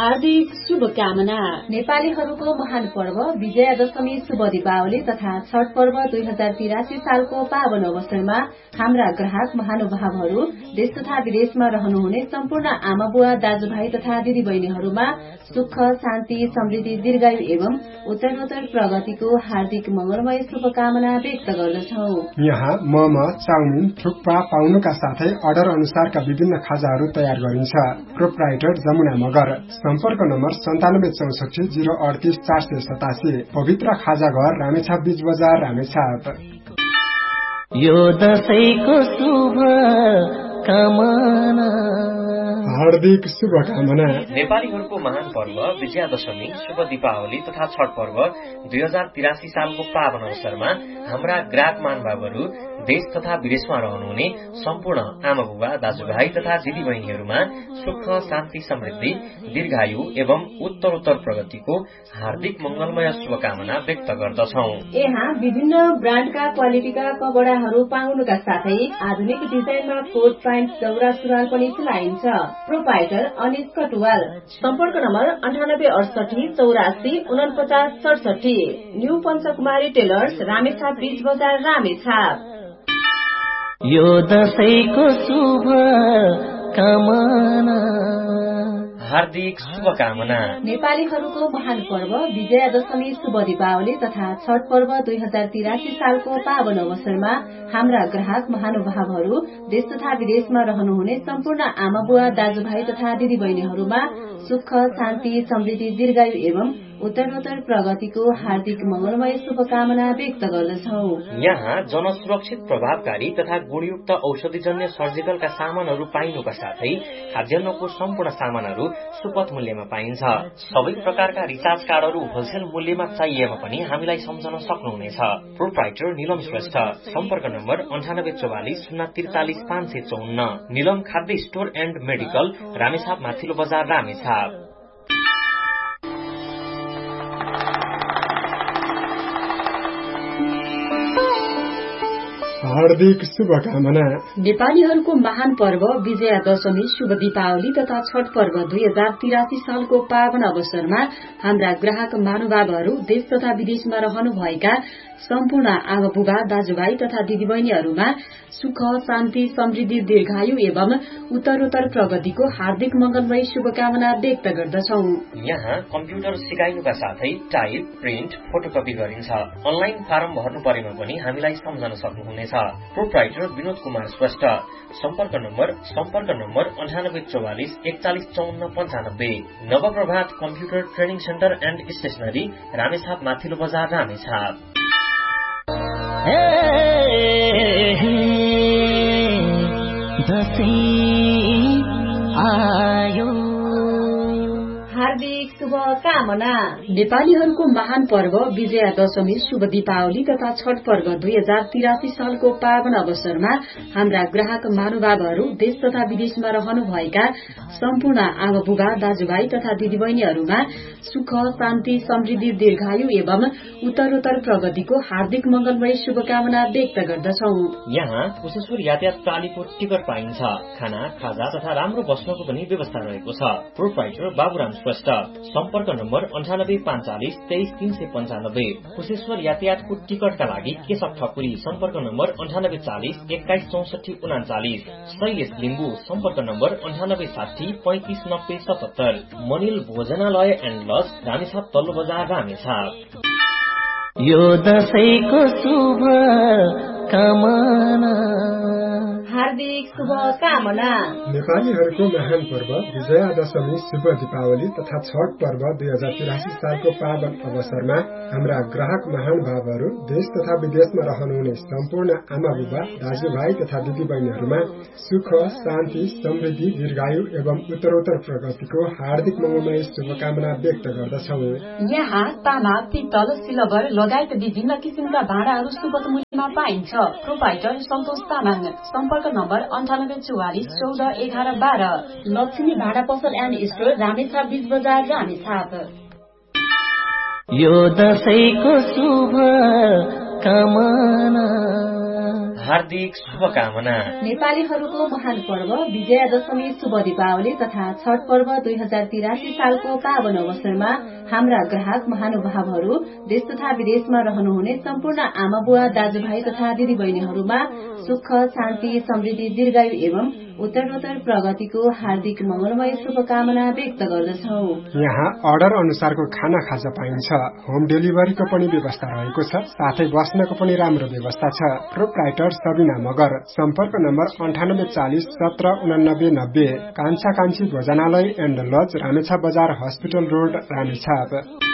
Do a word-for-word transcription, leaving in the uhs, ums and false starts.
हार्दिक शुभकामना। नेपालीहरूको महान पर्व विजयादशमी शुभ दीपावली तथा छठ पर्व दुई हजार तिरासी सालको पावन अवसरमा हाम्रा ग्राहक महानुभावहरू देश तथा विदेशमा रहनुहुने सम्पूर्ण आमा बुवा दाजुभाइ तथा दिदी बहिनीहरूमा सुख शान्ति समृद्धि दीर्घायु एवं उत्तरोत्तर प्रगतिको हार्दिक मंगलमय शुभकामना व्यक्त गर्दछौ। यहाँ मोमो चाउमिन थुक्पा पाउनुका साथै अर्डर अनुसारका विभिन्न खाजाहरू तयार गरिन्छ। प्रोप्राइटर जमुना मगर। सम्पर्क नम्बर सन्तानब्बे चौसठी जीरो अडतिस चार सय सतासी। पवित्र खाजा घर रामेछाप बीच बजार रामेछाप। यो दशैंको शुभ कामना हार्दिक शुभकामना। नेपालीहरूको महान पर्व विजयादशमी शुभ दीपावली तथा छठ पर्व दुई हजार तिरासी सालको पावन अवसरमा हाम्रा ग्राहक महानुभावहरू देश तथा विदेशमा रहनुहुने सम्पूर्ण आमा बुबा दाजुभाइ तथा दिदी बहिनीहरूमा सुख शान्ति समृद्धि दीर्घायु एवं उत्तरोत्तर प्रगतिको हार्दिक मंगलमय शुभकामना व्यक्त गर्दछौ। यहाँ विभिन्न ब्रान्डका क्वालिटीका कपडाहरू पाउनुका साथै आधुनिक डिजाइनमा कोट प्यान्ट दौरा सुरुवाल पनि सिलाइन्छ। प्रोप्राइटर अनिस कटुवाल। सम्पर्क नम्बर अन्ठानब्बे अडसठी चौरासी उनपचास सडसठी। न्यू पञ्चकुमारी टेलर्स रामेछाप बीच बजार रामेछाप। यो दशैंको शुभ कामना हार्दिक शुभकामना। नेपालीहरूको महान पर्व विजयादशमी शुभ दीपावली तथा छठ पर्व दुई हजार तिरासी सालको पावन अवसरमा हाम्रा ग्राहक महानुभावहरू देश तथा विदेशमा रहनुहुने सम्पूर्ण आमा बुवा दाजुभाइ तथा दिदी बहिनीहरूमा सुख शान्ति समृद्धि दीर्घायु एवं उत्तरोत्तर प्रगतिको हार्दिक मंगलमय शुभकामना व्यक्त गर्दछौ। यहाँ जनसुरक्षित प्रभावकारी तथा गुणयुक्त औषधिजन्य सर्जिकलका सामानहरू पाइनुका साथै खाद्यान्नको सम्पूर्ण सामानहरू सुपथ मूल्यमा पाइन्छ। सबै प्रकारका रिचार्ज कार्डहरू होलसेल मूल्यमा चाहिएमा पनि हामीलाई सम्झन सक्नुहुनेछ। प्रोप्राइटर निलम श्रेष्ठ। सम्पर्क नम्बर अन्ठानब्बे चौवालिस शून्य त्रिचालिस पाँच सय चौन्न। निलम खाद्य स्टोर एण्ड मेडिकल रामेछाप माथिल्लो बजार रामेछाप। हार्दिक शुभकामना। नेपालीहरूको महान पर्व विजयादशमी शुभ दीपावली तथा छठ पर्व दुई हजार तिरासी सालको पावन अवसरमा हाम्रा ग्राहक महानुभावहरू देश तथा विदेशमा रहनुभएका सम्पूर्ण आमा बुबा दाजुभाइ तथा दिदीबहिनीहरूमा सुख शान्ति समृद्धि दीर्घायु एवं उत्तरोत्तर प्रगतिको हार्दिक मंगलमय शुभकामना व्यक्त गर्दछौ। यहाँ कम्प्युटर सिकाइनुका साथै टाइप प्रिन्ट फोटोकपी गरिन्छ। अनलाइन फारम भर्नु परेमा पनि हामीलाई सम्झन सक्नुहुनेछ। प्रोप्राइटर विनोद कुमार श्रेष्ठ। सम्पर्क नम्बर सम्पर्क नम्बर अन्ठानब्बे चौवालिस एकचालिस चौन्न पञ्चानब्बे। Nav Prabhat computer training centre and stationery Ramechhap माथिल्लो बजार रामेछाप। आयो हार्दिक शुभकामना। नेपालीहरूको महान पर्व विजयादशमी शुभ दीपावली तथा छठ पर्व दुई हजार तिरासी सालको पावन अवसरमा हाम्रा ग्राहक महानुभावहरू देश तथा विदेशमा रहनुभएका सम्पूर्ण आमा बुबा दाजुभाइ तथा दिदीबहिनीहरूमा सुख शान्ति समृद्धि दीर्घायु एवं उत्तरोत्तर प्रगतिको हार्दिक मंगलमय शुभकामना व्यक्त गर्दछौ। यहाँ कुशेश्वर यातायात प्रणालीको टिकट पाइन्छ। खाना खाजा तथा राम्रो बस्नको पनि व्यवस्था रहेको छ। प्रोप्राइटर बाबुराम श्रेष्ठ। सम्पर्क नम्बर अन्ठानब्बे पाँचालिस तेइस तीन सय पञ्चानब्बे। कुशेश्वर यातायातको टिकटका लागि केशव ठकुरी। सम्पर्क नम्बर अन्ठानब्बे चालिस एक्काइस चौसठी उनाचालिस। शैलेश लिम्बू। सम्पर्क नम्बर अन्ठानब्बे साठी पैंतिस नब्बे सतहत्तर। मनिल भोजनालय एण्ड लज रामेछाप तल्लो बजार रामेछाप। यो दशैंको शुभ कामना हार्दिक शुभकामना। नेपालीहरूको महान पर्व विजयादशमी शुभ दीपावली तथा छठ पर्व दुई हजार तिरासी सालको पावन अवसरमा हाम्रा ग्राहक महानुभावहरू देश तथा विदेशमा रहनुहुने सम्पूर्ण आमा बुबा दाजुभाइ तथा दिदी बहिनीहरूमा सुख शान्ति समृद्धि दीर्घायु एवं उत्तरोत्तर प्रगतिको हार्दिक मंगलमय शुभकामना व्यक्त गर्दछौ। यहाँ तामा पित्तल सिल्भर लगायत विभिन्न किसिमका भाँडाहरू सुपथ मूल्यमा पाइन्छ। प्रोप्राइटर सन्तोष तामाङ। सम्पर्क नम्बर अन्ठानब्बे चौवालिस चौध एघार बाह्र। लक्ष्मी भाडा पसल एण्ड स्टोर रामेछाप बीच बजार रामेछाप। यो दशैंको शुभ कामना हार्दिक शुभकामना। नेपालीहरूको महान पर्व विजयादशमी शुभ दीपावली तथा छठ पर्व दुई हजार तिरासी सालको पावन अवसरमा हाम्रा ग्राहक महानुभावहरू देश तथा विदेशमा रहनुहुने सम्पूर्ण आमा बुवा दाजुभाइ तथा दिदी बहिनीहरूमा सुख शान्ति समृद्धि दीर्घायु एवं उत्तरोत्तर प्रगतिको हार्दिक मंगलमय शुभकामना व्यक्त गर्दछौ। यहाँ अर्डर अनुसारको खाना खाजा पाइन्छ। होम डेलिभरीको पनि व्यवस्था रहेको छ। साथै बस्नको पनि राम्रो व्यवस्था छ। प्रोप्राइटर सबिना मगर। सम्पर्क नम्बर अन्ठानब्बे चालिस सत्र उनानब्बे नब्बे। कान्छा कान्छी भोजनालय एण्ड लज रामेछाप बजार हस्पिटल रोड रामेछाप।